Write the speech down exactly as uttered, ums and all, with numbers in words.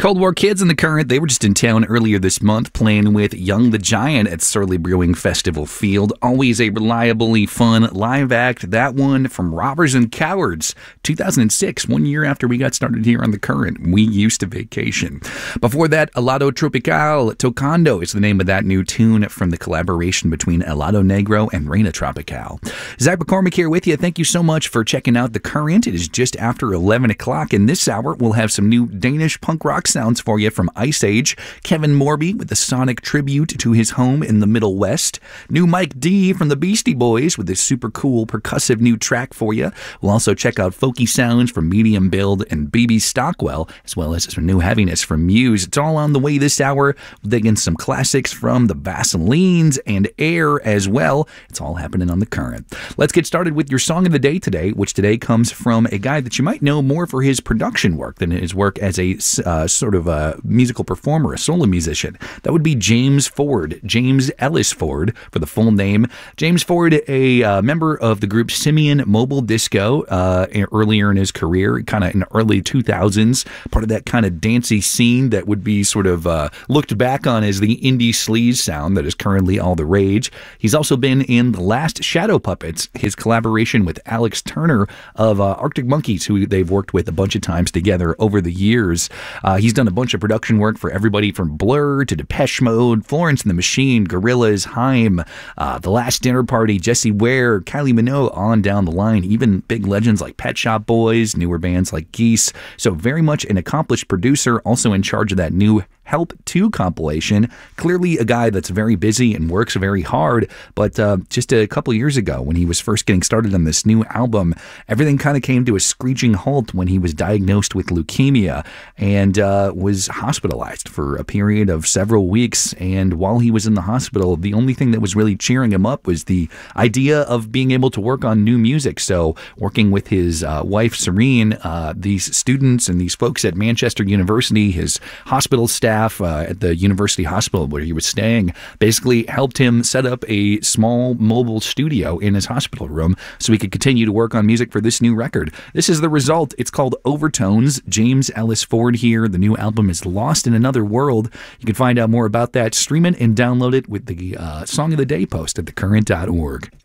Cold War Kids in the Current, they were just in town earlier this month playing with Young the Giant at Surly Brewing Festival Field. Always a reliably fun live act. That one from Robbers and Cowards, two thousand six, one year after we got started here on the Current. We used to vacation. Before that, Helado Tropical, Tocando is the name of that new tune from the collaboration between Helado Negro and Reina Tropical. Zach McCormick here with you. Thank you so much for checking out the Current. It is just after eleven o'clock, and this hour we'll have some new Danish punk rock sounds for you from Ice Age, Kevin Morby with a sonic tribute to his home in the Middle West, new Mike D from the Beastie Boys with a super cool percussive new track for you. We'll also check out folky sounds from Medium Build and B B Stockwell, as well as some new heaviness from Muse. It's all on the way this hour. We'll dig in some classics from the Vaselines and Air as well. It's all happening on the Current. Let's get started with your song of the day today, which today comes from a guy that you might know more for his production work than his work as a uh, sort of a musical performer, a solo musician. That would be James Ford, James Ellis Ford for the full name. James Ford, a uh, member of the group Simian Mobile Disco uh, earlier in his career, kind of in the early two thousands, part of that kind of dancey scene that would be sort of uh, looked back on as the indie sleaze sound that is currently all the rage. He's also been in The Last Shadow Puppets, his collaboration with Alex Turner of uh, Arctic Monkeys, who they've worked with a bunch of times together over the years. Uh, he's done a bunch of production work for everybody from Blur to Depeche Mode, Florence and the Machine, Gorillaz, Haim, uh, The Last Dinner Party, Jessie Ware, Kylie Minogue, on down the line, even big legends like Pet Shop Boys, newer bands like Geese. So very much an accomplished producer, also in charge of that new Help two compilation. Clearly a guy that's very busy and works very hard, but uh, just a couple years ago when he was first getting started on this new album, everything kind of came to a screeching halt when he was diagnosed with leukemia and uh, was hospitalized for a period of several weeks. And while he was in the hospital, the only thing that was really cheering him up was the idea of being able to work on new music. So working with his uh, wife, Serene, uh, these students and these folks at Manchester University, his hospital staff, Uh, at the university hospital where he was staying, basically helped him set up a small mobile studio in his hospital room so he could continue to work on music for this new record. This is the result. It's called Overtones. James Ellis Ford here. The new album is Lost in Another World. You can find out more about that, stream it, and download it with the uh, Song of the Day post at the current dot org.